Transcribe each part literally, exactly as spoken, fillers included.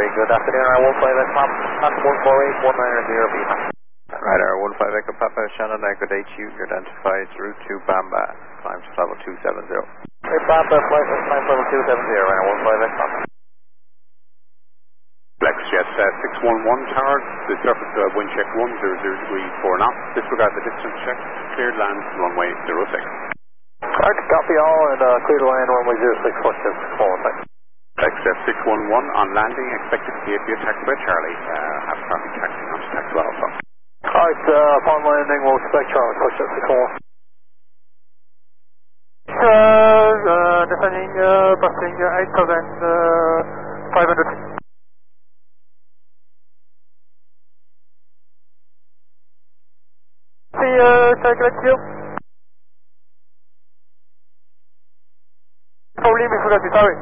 Very good afternoon, I one five Echo Papa, one four eight one nine zero B. Radar one five Echo Papa, Shannon Echo H U, you identified route to Bamba, climb to level two seven zero. Hey Bamba, flight climb level two seven zero, Radar one five Echo Papa. FlexJet uh, six one one tower, the surface uh, wind check one zero zero degree four knots, disregard the distance check, cleared land runway zero six. Alright, copy all and uh, clear to land runway zero six, fourteen six one, thanks. FlexJet six one one on landing, expected to be attacked by Charlie, uh, have traffic taxi on taxi Alpha. Alright, uh, upon landing we'll expect Charlie, FlexJet six one one. Uh, uh, descending, uh, passing uh, eight thousand five hundred. See you, take it you. Probably before that, sorry.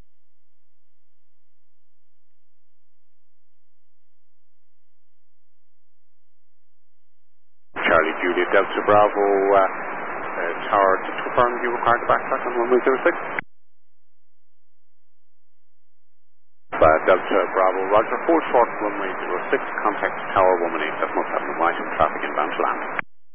Charlie Juliet Delta Bravo, uh, uh, tower to confirm you required to backtrack on runway zero six. Uh, Delta Bravo, Roger, four short runway zero six, contact tower one one eight seven seven right in traffic inbound to land.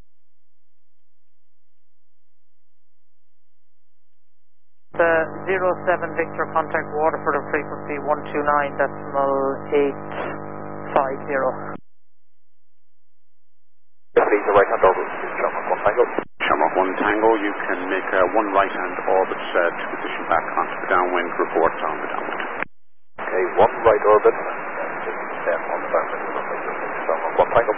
Uh, zero seven Victor, contact Waterford of frequency one two nine decimal eight five zero. Please, the right hand orbit, Shamrock one Tango. Shamrock one Tango, you can make uh, one right hand orbit uh, to position back onto the downwind, report on the downwind. Okay, one right orbit, and ten on the downwind, Shamrock one Tango.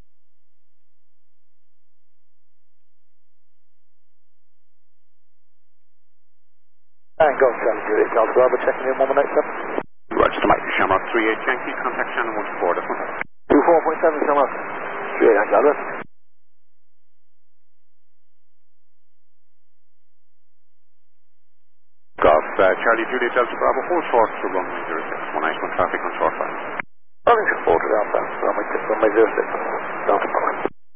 And go, Charlie Juliet Delta Bravo, checking in one one eight seven. Roger to Mike, Shamrock three eight Yankee, contact Shannon one four, this one. two four point seven, Shamrock. three eight Yankee, Albert. Golf, uh, Charlie Juliet Delta Bravo, four short to runway zero six, one eight one traffic on short line. Running support to outbound, runway runway zero six, Delta Bravo.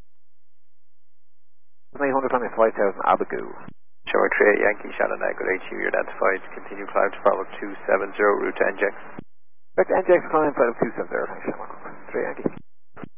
eight hundred twenty five thousand Abigu. Shower three eight Yankee, Shannon Echo H U, you identified, continue climb to level two seven zero, route to N J X. Back to N J X, climb level two seven zero, thanks, Shamrock. three Yankee.